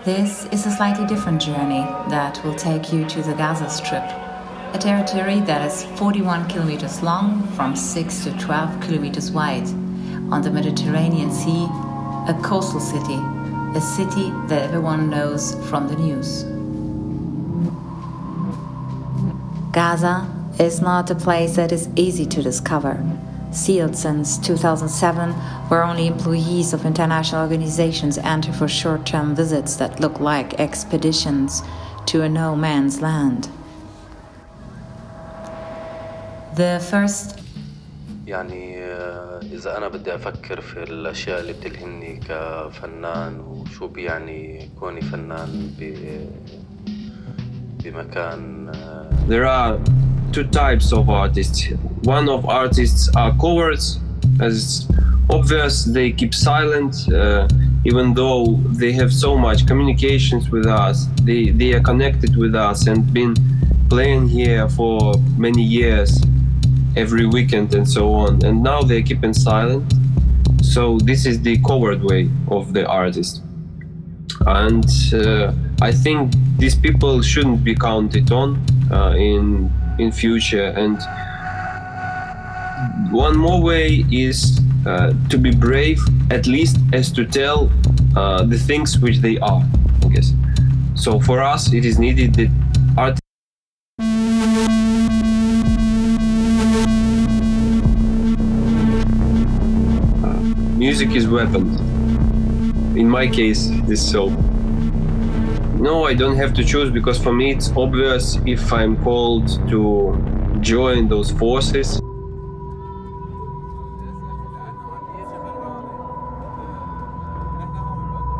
This is a slightly different journey that will take you to the Gaza Strip, a territory that is 41 kilometers long from 6 to 12 kilometers wide, on the Mediterranean Sea, a coastal city, a city that everyone knows from the news. Gaza is not a place that is easy to discover. Sealed since 2007, where only employees of international organizations enter for short-term visits that look like expeditions to a no-man's land. The first يعني إذا أنا بدي أفكر في الأشياء اللي بتلهمني كفنان وشو بيعني كوني فنان بمكان. There are two types of artists. One of artists are cowards, as obvious they keep silent, even though they have so much communications with us. They are connected with us and been playing here for many years, every weekend and so on. And now they're keeping silent. So this is the coward way of the artist. And I think these people shouldn't be counted on in future. And one more way is to be brave, at least as to tell the things which they are, I guess. So for us, it is needed that art. Music is weapons. In my case, this is so. No, I don't have to choose, because for me it's obvious if I'm called to join those forces.